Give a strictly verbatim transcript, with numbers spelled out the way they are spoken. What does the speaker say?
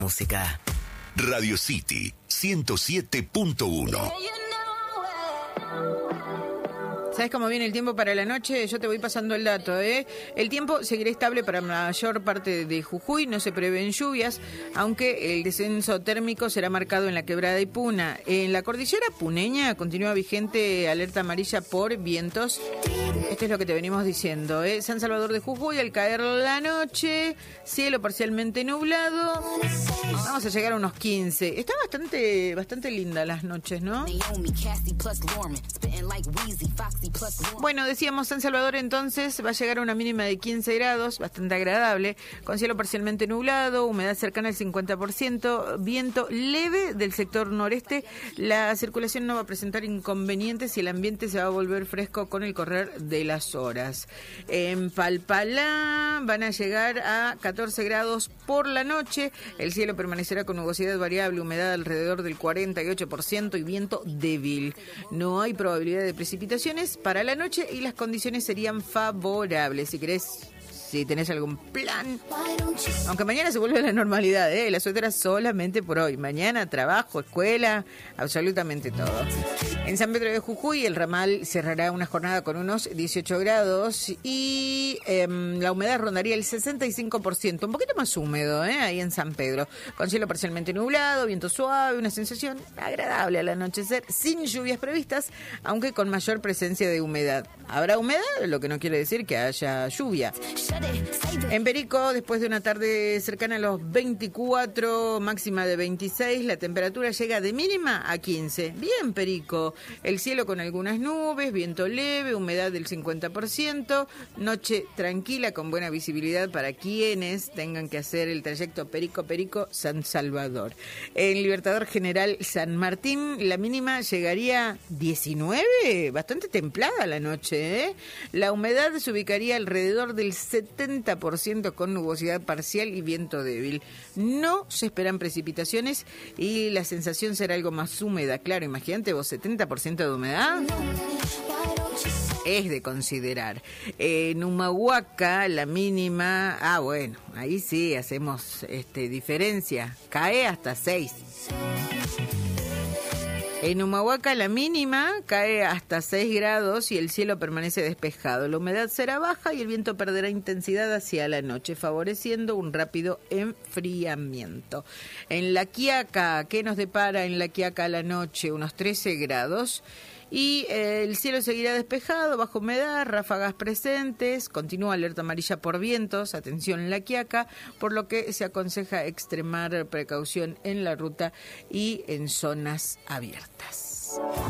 Música. Radio City ciento siete punto uno. ¿Sabes cómo viene el tiempo para la noche? Yo te voy pasando el dato, ¿eh? El tiempo seguirá estable para la mayor parte de Jujuy, no se prevén lluvias, aunque el descenso térmico será marcado en la Quebrada y Puna. En la cordillera puneña continúa vigente alerta amarilla por vientos. Esto es lo que te venimos diciendo, ¿eh? San Salvador de Jujuy, al caer la noche, cielo parcialmente nublado. Vamos a llegar a unos quince. Está bastante, bastante linda las noches, ¿no? Bueno, decíamos San Salvador entonces va a llegar a una mínima de quince grados, bastante agradable, con cielo parcialmente nublado, humedad cercana al cincuenta por ciento, viento leve del sector noreste. La circulación no va a presentar inconvenientes y el ambiente se va a volver fresco con el correr de las horas. En Palpalá van a llegar a catorce grados por la noche, el cielo permanecerá con nubosidad variable, humedad alrededor del cuarenta y ocho por ciento y viento débil. No hay probabilidad de precipitaciones para la noche y las condiciones serían favorables. Si querés, si tenés algún plan, aunque mañana se vuelve a la normalidad, ¿eh? La suéter solamente por hoy. Mañana trabajo, escuela, absolutamente todo. En San Pedro de Jujuy el ramal cerrará una jornada con unos dieciocho grados y eh, la humedad rondaría el sesenta y cinco por ciento, un poquito más húmedo, ¿eh? Ahí en San Pedro, con cielo parcialmente nublado, viento suave, una sensación agradable al anochecer, sin lluvias previstas, aunque con mayor presencia de humedad. Habrá humedad, lo que no quiere decir que haya lluvia. En Perico, después de una tarde cercana a los veinticuatro, máxima de veintiséis, la temperatura llega de mínima a quince. Bien, Perico. El cielo con algunas nubes, viento leve, humedad del cincuenta por ciento, noche tranquila con buena visibilidad para quienes tengan que hacer el trayecto Perico-Perico-San Salvador. En Libertador General San Martín, la mínima llegaría diecinueve, bastante templada la noche, ¿eh? La humedad se ubicaría alrededor del setenta por ciento con nubosidad parcial y viento débil. No se esperan precipitaciones y la sensación será algo más húmeda. Claro, imagínate vos, setenta por ciento de humedad es de considerar. En Humahuaca la mínima, ah bueno, ahí sí hacemos este diferencia, cae hasta seis. En Humahuaca la mínima cae hasta seis grados y el cielo permanece despejado. La humedad será baja y el viento perderá intensidad hacia la noche, favoreciendo un rápido enfriamiento. En La Quiaca, ¿qué nos depara en La Quiaca a la noche? Unos trece grados. Y eh, el cielo seguirá despejado, bajo humedad, ráfagas presentes, continúa alerta amarilla por vientos, atención en La Quiaca, por lo que se aconseja extremar precaución en la ruta y en zonas abiertas.